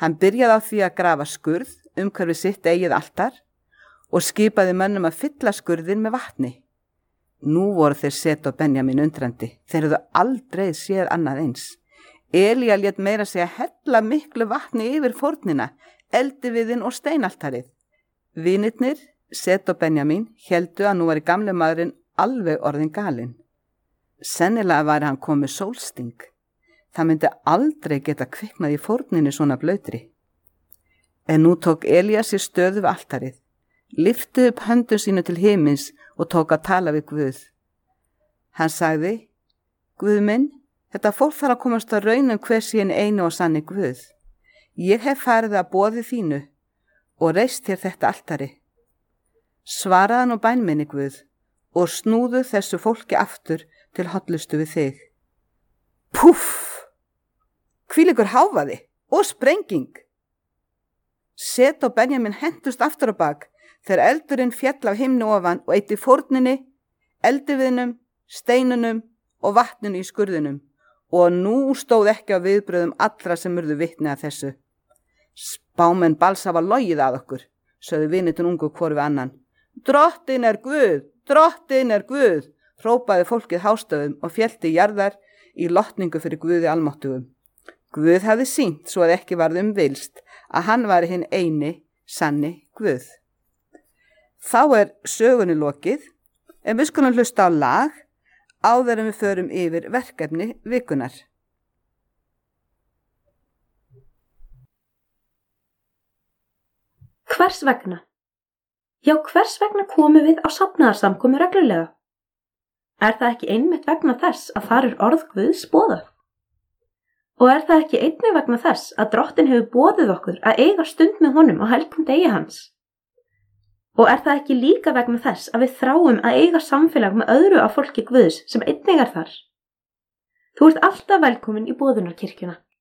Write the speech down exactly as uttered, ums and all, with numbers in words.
Hann byrjaði á því að grafa skurð umhverfis sitt eigið altar og skipaði mönnum að fylla skurðin með vatni. Nú voru þeir Set og Benjamin undrandi. Þeir hefðu aldrei séð annað eins. Elía lét meira segja hella miklu vatni yfir fórnina, eldiviðinn og steinaltarið. Vinirnir, Set og Benjamin, héldu að nú var í gamle maðurinn alveg orðin galinn. Sennilega var hann komið sólsting. Það myndi aldrei geta kviknað í fórninni svona blöytri. En nú tók Elía sér stöðu við altarið, lyfti upp höndum sínu til himins og tók að tala við Guð. Hann sagði, Guð minn, þetta fólk þarf að komast að raunum hver sín einu og sanni Guð. Ég hef farið að boði þínu og reist þér þetta altari. Svaraði nú bæn minni Guð og snúðu þessu fólki aftur til hollustu við þig. Púff! Hvílíkur hávaði og sprenging. Set og Benjamin hentust aftur á bak þegar eldurinn féll af himni ofan og eitti fórninni, eldiviðnum, steinunum og vatninu í skurðinum og nú stóð ekki á viðbröðum allra sem urðu vitni að þessu. Spámenn Bals hafa logið að okkur, sögðu vinirnir ungu hvor við annan. Drottin er Guð, drottin er Guð, hrópaði fólkið hástöfum og félti jarðar í lotningu fyrir Guði almáttugum. Guð hafði sýnt svo að ekki varð um vilst að hann var hinn eini, sanni Guð. Þá er sögunni lokið, en við skulum hlusta á lag áður en við förum yfir verkefni vikunnar. Hvers vegna? Já, hvers vegna komum við á safnaðarsamkomu reglulega? Er það ekki einmitt vegna þess að þar er orð Guðs boðað? Og er það ekki einnig vegna þess að Drottinn hefur boðið okkur að eiga stund með honum á helgum degi hans? Og er það ekki líka vegna þess að við þráum að eiga samfélag með öðru af fólki Guðs sem einnig er þar? Þú ert alltaf velkomin í boðunarkirkjuna.